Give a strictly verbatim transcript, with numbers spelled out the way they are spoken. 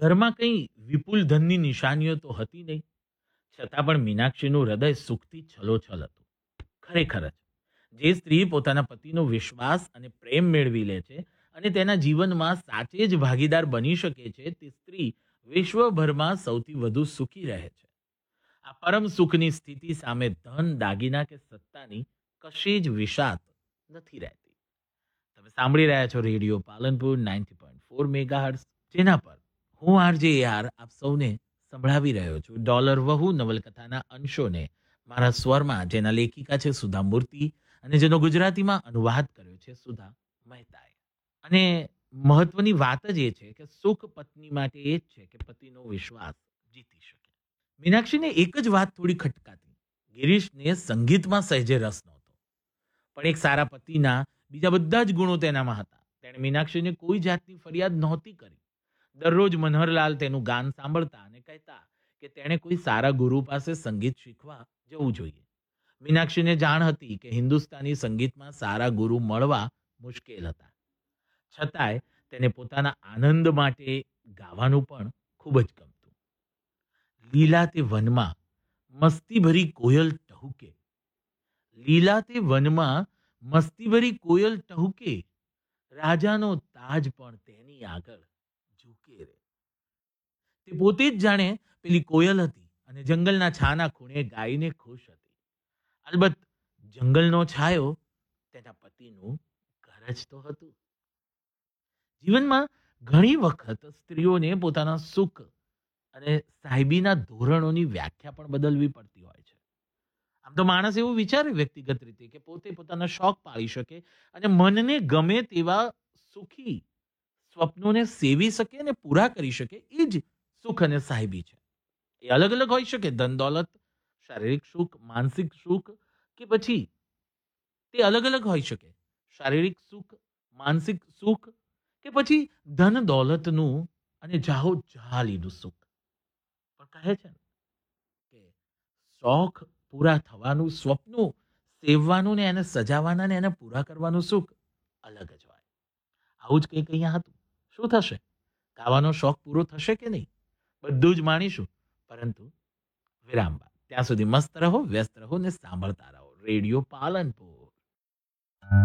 ઘરમાં કંઈ વિપુલ ધનની નિશાનીઓ તો હતી નહીં, છતાં પણ મીનાક્ષીનું હૃદય સુખથી છલોછલ હતું. ખરેખર જ, જે સ્ત્રી પોતાના પતિનો વિશ્વાસ અને પ્રેમ મેળવી લે છે અને તેના જીવનમાં સાચે જ ભાગીદાર બની શકે છે, તે સ્ત્રી વિશ્વભરમાં સૌથી વધુ સુખી રહે છે. આ પરમ સુખની સ્થિતિ સામે ધન, દાગીના કે સત્તાની કશી જ વિષાત નથી રહેતી. તમે સાંભળી રહ્યા છો radio Palanpur ninety point four megahertz, જેના પર હું આરજે યાર આપ સૌને સંભળાવી રહ્યો છું ડોલર વહુ નવલકથાના અંશોને મારા સ્વરમાં, જેના લેખિકા છે સુધા મૂર્તિ અને જેનો ગુજરાતીમાં અનુવાદ કર્યો છે સુધા મહેતાએ. અને મહત્વની વાત જ એ છે કે સુખ પત્ની માટે એ જ છે કે પતિનો વિશ્વાસ જીતી શકે. મીનાક્ષીને એક જ વાત થોડી ખટકાતી. ગિરીશને સંગીતમાં સહેજે રસ નહોતો, પણ એક સારા પતિના બીજા બધા જ ગુણો તેનામાં હતા. તેણે મીનાક્ષીને કોઈ જાતની ફરિયાદ નહોતી કરી. દરરોજ મનહરલાલ તેનું ગાન સાંભળતા અને કહેતા કે તેણે કોઈ સારા ગુરુ પાસે સંગીત શીખવા જવું જોઈએ. મીનાક્ષીને જાણ હતી કે હિન્દુસ્તાની સંગીતમાં સારા ગુરુ મળવા મુશ્કેલ હતા, છતાંય તેને પોતાના આનંદ માટે ગાવાનું પણ ખૂબ જ ગમતું. લીલા તે વનમાં મસ્તીભરી કોયલ ટહુકે, લીલા તે વનમાં મસ્તીભરી કોયલ ટહુકે, રાજાનો તાજ પણ તેની આગળ ઝૂકે રે. તે પોતે જ જાણે પેલી કોયલ હતી અને જંગલના છાના ખૂણે ગાઈને ખુશ હતી. અલબત્ત જંગલનો છાયો તેના પતિનું ઘર જ તો હતું. જીવનમાં ઘણી વખત સ્ત્રીઓને પોતાના સુખ અને સાહેબીના ધોરણોની વ્યાખ્યા પણ બદલવી પડતી હોય છે. આમ તો માણસ એવું વિચારે વ્યક્તિગત રીતે કે પોતે પોતાના શોખ પાળી શકે અને મનને ગમે તેવા સુખી સ્વપ્નોને સેવી શકે અને પૂરા કરી શકે, એ જ સુખ અને સાહેબી છે. એ અલગ અલગ હોઈ શકે, ધન દોલત, શારીરિક સુખ, માનસિક સુખ, કે પછી તે અલગ અલગ હોઈ શકે. શારીરિક સુખ, માનસિક સુખ, કે પછી ધન દોલતનું અને જાહો જહાલીનું સુખ. પણ કહે છે ને કે શોખ પૂરા થવાનું, સ્વપ્નો સેવવાનું ને એને સજાવાના ને એને પૂરા કરવાનું સુખ અલગ જ હોય. આવું જ કંઈક અહીંયા હતું. શું થશે? ગાવાનો શોખ પૂરો થશે કે નહીં? બધું જ માણીશું, પરંતુ વિરામ બાદ. ત્યાં સુધી મસ્ત રહો, વ્યસ્ત રહો ને સાંભળતા રહો રેડિયો પાલનપુર.